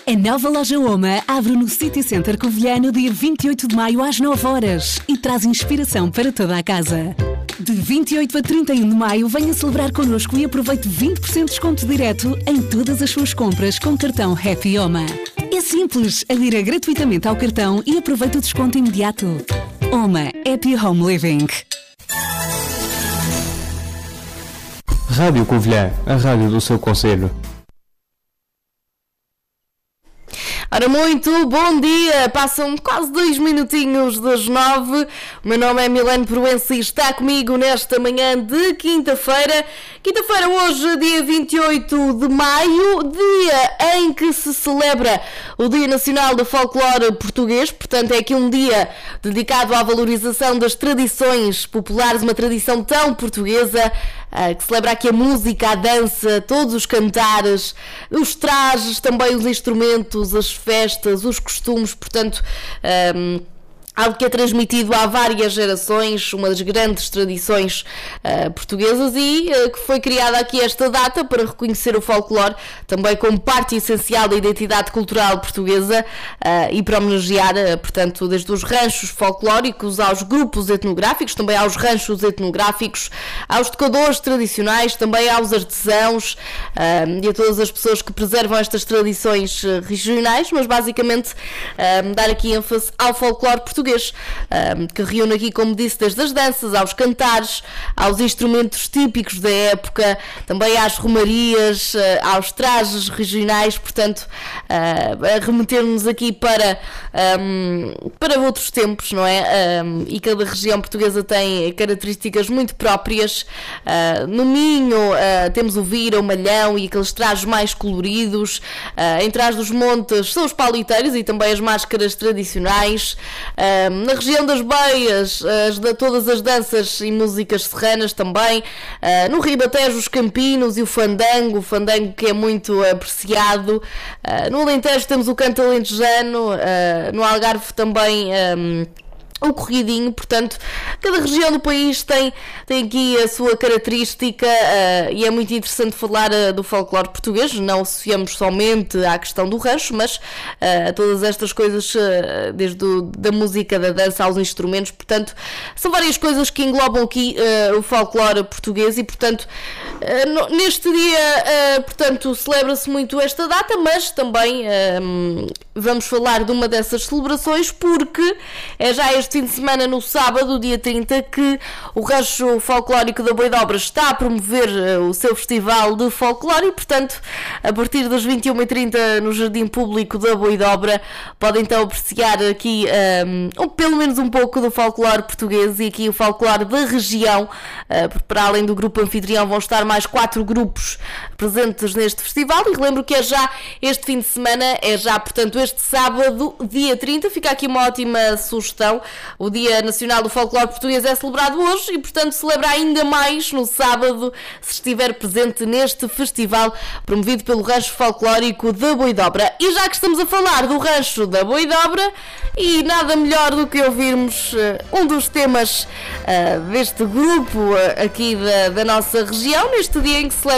A nova loja Oma abre no City Center Covilhã no dia 28 de maio às 9 horas e traz inspiração para toda a casa. De 28 a 31 de maio, venha celebrar connosco e aproveite 20% de desconto direto em todas as suas compras com cartão Happy Oma. É simples, adira gratuitamente ao cartão e aproveite o desconto imediato. Oma Happy Home Living. Rádio Covilhã, a rádio do seu concelho. Ora, muito bom dia, passam quase 2 minutinhos das 9. O meu nome é Milene Proença e está comigo nesta manhã de quinta-feira. Quinta-feira hoje, dia 28 de maio, dia em que se celebra o Dia Nacional do Folclore Português. Portanto, é aqui um dia dedicado à valorização das tradições populares, uma tradição tão portuguesa, que celebra aqui a música, a dança, todos os cantares, os trajes, também os instrumentos, as festas, os costumes, portanto, algo que é transmitido há várias gerações, uma das grandes tradições portuguesas e que foi criada aqui esta data para reconhecer o folclore também como parte essencial da identidade cultural portuguesa e para homenagear, portanto, desde os ranchos folclóricos aos grupos etnográficos, também aos ranchos etnográficos, aos tocadores tradicionais, também aos artesãos e a todas as pessoas que preservam estas tradições regionais, mas basicamente dar aqui ênfase ao folclore português. Que reúne aqui, como disse, desde as danças, aos cantares, aos instrumentos típicos da época, também às romarias, aos trajes regionais, portanto, a remeter-nos aqui para outros tempos, não é? E cada região portuguesa tem características muito próprias. No Minho temos o Vira, o Malhão e aqueles trajes mais coloridos. Em Trás-os-Montes são os pauliteiros e também as máscaras tradicionais. Na região das Beias, todas as danças e músicas serranas também. No Ribatejo, os Campinos e o fandango que é muito apreciado. No Alentejo temos o canto alentejano, no Algarve também o corridinho, portanto, cada região do país tem aqui a sua característica e é muito interessante falar do folclore português. Não associamos somente à questão do rancho, mas a todas estas coisas, desde da música, da dança aos instrumentos, portanto, são várias coisas que englobam aqui o folclore português e, portanto, neste dia, portanto, celebra-se muito esta data, mas também vamos falar de uma dessas celebrações porque é já este fim de semana, no sábado, dia 30, que o Rancho Folclórico da Boidobra está a promover o seu festival de folclore e, portanto, a partir das 21h30 no Jardim Público da Boidobra podem então apreciar aqui pelo menos um pouco do folclore português e aqui o folclore da região, porque para além do grupo anfitrião vão estar mais 4 grupos presentes neste festival e relembro que é já este fim de semana, é já, portanto, este sábado, dia 30, fica aqui uma ótima sugestão. O Dia Nacional do Folclore Português é celebrado hoje e, portanto, celebra ainda mais no sábado se estiver presente neste festival promovido pelo Rancho Folclórico da Boidobra. E já que estamos a falar do Rancho da Boidobra, e nada melhor do que ouvirmos um dos temas deste grupo aqui da nossa região, neste dia em que celebra